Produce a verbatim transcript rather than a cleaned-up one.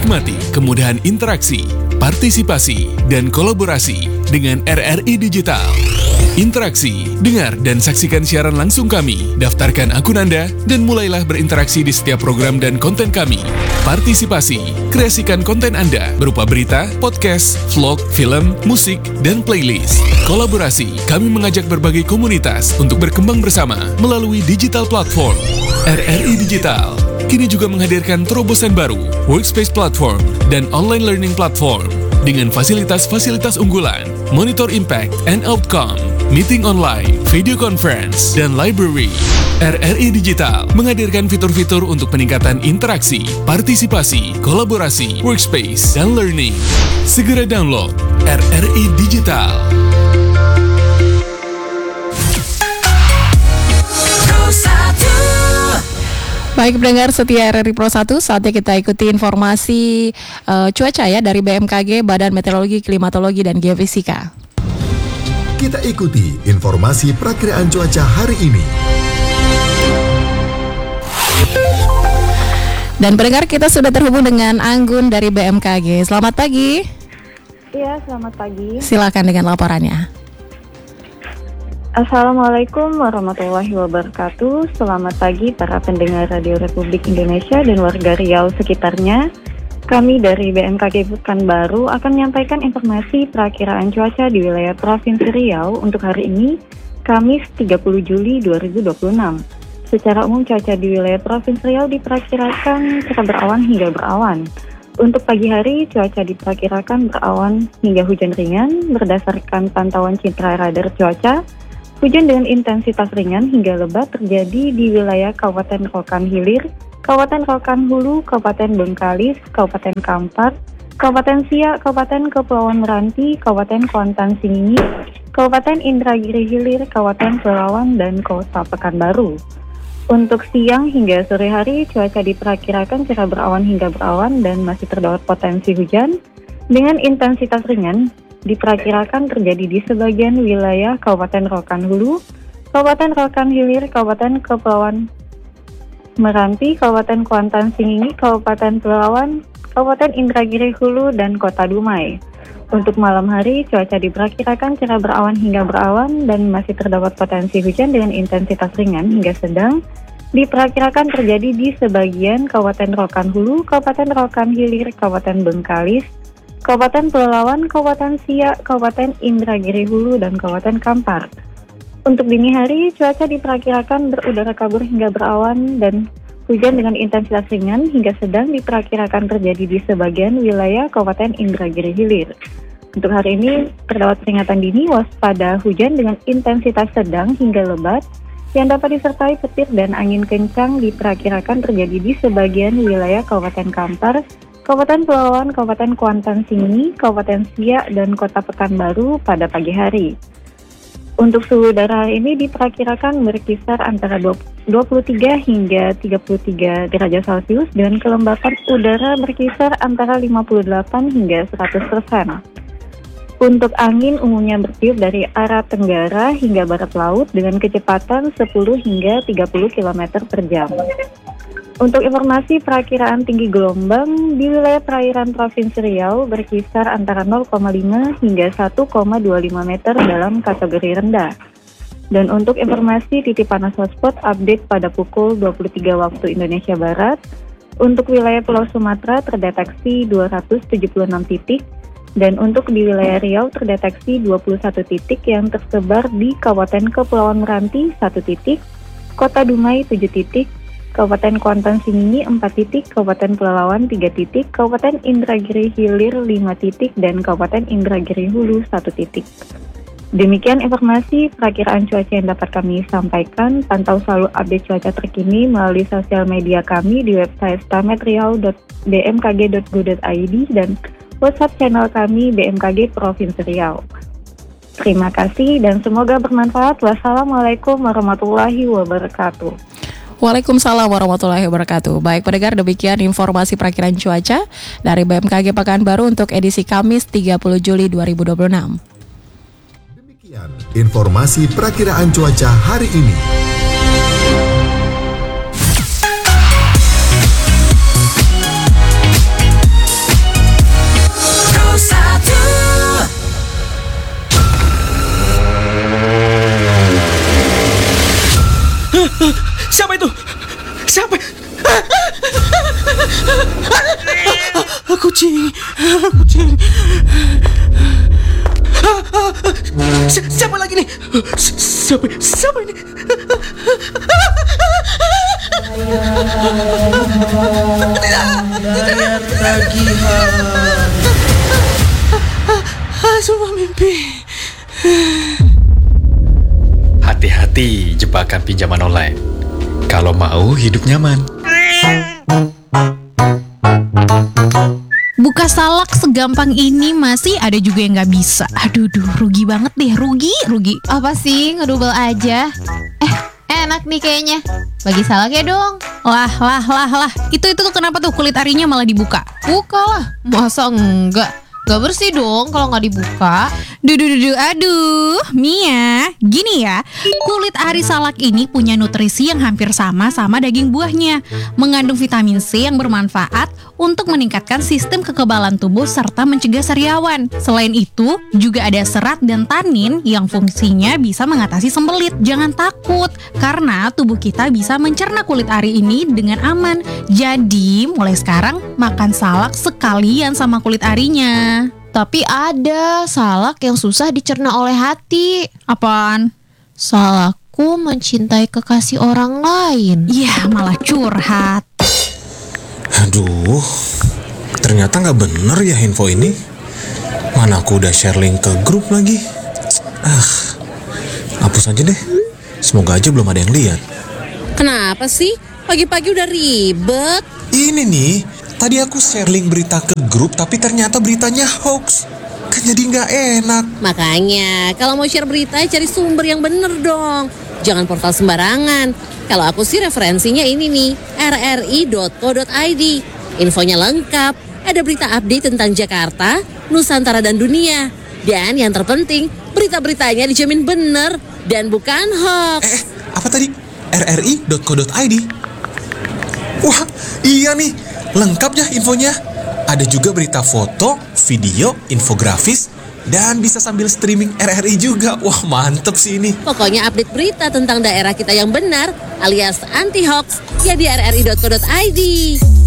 Nikmati kemudahan interaksi, partisipasi, dan kolaborasi dengan R R I Digital. Interaksi, dengar dan saksikan siaran langsung kami, daftarkan akun Anda, dan mulailah berinteraksi di setiap program dan konten kami. Partisipasi, kreasikan konten Anda berupa berita, podcast, vlog, film, musik, dan playlist. Kolaborasi, kami mengajak berbagai komunitas untuk berkembang bersama melalui digital platform. R R I Digital kini juga menghadirkan terobosan baru, workspace platform, dan online learning platform dengan fasilitas-fasilitas unggulan, monitor impact and outcome, meeting online, video conference, dan library. R R I Digital menghadirkan fitur-fitur untuk peningkatan interaksi, partisipasi, kolaborasi, workspace, dan learning. Segera download R R I Digital. Baik pendengar setia R R I Pro satu, saatnya kita ikuti informasi uh, cuaca ya dari B M K G, Badan Meteorologi, Klimatologi, dan Geofisika. Kita ikuti informasi perakiraan cuaca hari ini. Dan pendengar, kita sudah terhubung dengan Anggun dari B M K G. Selamat pagi. Iya, selamat pagi. Silakan dengan laporannya. Assalamualaikum warahmatullahi wabarakatuh. Selamat pagi para pendengar Radio Republik Indonesia dan warga Riau sekitarnya. Kami dari B M K G Pekanbaru akan menyampaikan informasi perakiraan cuaca di wilayah Provinsi Riau untuk hari ini, Kamis tiga puluh Juli dua ribu dua puluh enam. Secara umum cuaca di wilayah Provinsi Riau diperkirakan cerah berawan hingga berawan. Untuk pagi hari, cuaca diperkirakan berawan hingga hujan ringan berdasarkan pantauan citra radar cuaca. Hujan dengan intensitas ringan hingga lebat terjadi di wilayah Kabupaten Rokan Hilir, Kabupaten Rokan Hulu, Kabupaten Bengkalis, Kabupaten Kampar, Kabupaten Siak, Kabupaten Kepulauan Meranti, Kabupaten Kuantan Singingi, Kabupaten Indragiri Hilir, Kabupaten Pelalawan, dan Kota Pekanbaru. Untuk siang hingga sore hari, cuaca diperkirakan cerah berawan hingga berawan dan masih terdapat potensi hujan dengan intensitas ringan. Diperkirakan terjadi di sebagian wilayah Kabupaten Rokan Hulu, Kabupaten Rokan Hilir, Kabupaten Kepulauan Meranti, Kabupaten Kuantan Singingi, Kabupaten Pelalawan, Kabupaten Indragiri Hulu, dan Kota Dumai. Untuk malam hari, cuaca diperkirakan cerah berawan hingga berawan dan masih terdapat potensi hujan dengan intensitas ringan hingga sedang. Diperkirakan terjadi di sebagian Kabupaten Rokan Hulu, Kabupaten Rokan Hilir, Kabupaten Bengkalis, Kabupaten Pelalawan, Kabupaten Siak, Kabupaten Indragiri Hulu, dan Kabupaten Kampar. Untuk dini hari, cuaca diperkirakan berudara kabur hingga berawan dan hujan dengan intensitas ringan hingga sedang diperkirakan terjadi di sebagian wilayah Kabupaten Indragiri Hilir. Untuk hari ini, terdapat peringatan dini waspada hujan dengan intensitas sedang hingga lebat yang dapat disertai petir dan angin kencang diperkirakan terjadi di sebagian wilayah Kabupaten Kampar, Kabupaten Pelalawan, Kabupaten Kuantan Singingi, Kabupaten Siak, dan Kota Pekanbaru pada pagi hari. Untuk suhu udara hari ini diperkirakan berkisar antara dua puluh tiga hingga tiga puluh tiga derajat Celcius dengan kelembapan udara berkisar antara lima puluh delapan hingga seratus persen. Untuk angin umumnya bertiup dari arah tenggara hingga barat laut dengan kecepatan sepuluh hingga tiga puluh kilometer per jam. Untuk informasi perakiraan tinggi gelombang di wilayah perairan Provinsi Riau berkisar antara nol koma lima hingga satu koma dua lima meter dalam kategori rendah. Dan untuk informasi titik panas hotspot update pada pukul dua puluh tiga waktu Indonesia Barat, untuk wilayah Pulau Sumatera terdeteksi dua ratus tujuh puluh enam titik, dan untuk di wilayah Riau terdeteksi dua puluh satu titik yang tersebar di Kabupaten Kepulauan Meranti satu titik, Kota Dumai tujuh titik, Kabupaten Kuantan Singingi empat titik, Kabupaten Pelalawan tiga titik, Kabupaten Indragiri Hilir lima titik, dan Kabupaten Indragiri Hulu satu titik. Demikian informasi perakiraan cuaca yang dapat kami sampaikan. Pantau selalu update cuaca terkini melalui sosial media kami di website stametriau dot b m k g dot go dot i d dan WhatsApp channel kami B M K G Provinsi Riau. Terima kasih dan semoga bermanfaat. Wassalamualaikum warahmatullahi wabarakatuh. Waalaikumsalam warahmatullahi wabarakatuh. Baik pendengar, demikian informasi perakiraan cuaca dari B M K G Pekanbaru untuk edisi Kamis tiga puluh Juli dua ribu dua puluh enam. Demikian informasi perakiraan cuaca hari ini. kucing, kucing. Ah, ah, si- siapa lagi nih? Si- Siapa, siapa ini? Layar tagihan. Ah, semua mimpi. Hati-hati jebakan pinjaman online. Kalau mau hidup nyaman. Buka salak segampang ini masih ada juga yang nggak bisa. Aduh, duh, rugi banget deh, rugi, rugi. Apa sih, ngedouble aja? Eh, enak nih kayaknya. Bagi salaknya dong. Lah, lah, lah, lah. Itu itu tuh kenapa tuh kulit arinya malah dibuka? Buka lah. Masa enggak? Gak bersih dong kalau nggak dibuka. Duh, duh, duh, duh, aduh, Mia, gini ya, kulit ari salak ini punya nutrisi yang hampir sama sama daging buahnya, mengandung vitamin C yang bermanfaat untuk meningkatkan sistem kekebalan tubuh serta mencegah sariawan. Selain itu, juga ada serat dan tanin yang fungsinya bisa mengatasi sembelit. Jangan takut, karena tubuh kita bisa mencerna kulit ari ini dengan aman. Jadi, mulai sekarang makan salak sekalian sama kulit arinya. Tapi ada salak yang susah dicerna oleh hati. Apaan? Salakku mencintai kekasih orang lain. Ya, malah curhat. Aduh, ternyata nggak bener ya info ini. Mana aku udah share link ke grup lagi. Ah, hapus aja deh. Semoga aja belum ada yang lihat. Kenapa sih? Pagi-pagi udah ribet. Ini nih, tadi aku share link berita ke grup tapi ternyata beritanya hoax. Kan jadi nggak enak. Makanya, kalau mau share berita cari sumber yang bener dong. Jangan portal sembarangan. Kalau aku sih referensinya ini nih, r r i dot co dot i d. Infonya lengkap, ada berita update tentang Jakarta, Nusantara dan dunia. Dan yang terpenting, berita-beritanya dijamin bener dan bukan hoax. Eh, apa tadi? r r i dot co dot i d. Wah, iya nih, lengkap ya infonya. Ada juga berita foto, video, infografis, dan bisa sambil streaming R R I juga. Wah, mantep sih ini. Pokoknya update berita tentang daerah kita yang benar alias anti hoax ya di r r i dot co dot i d.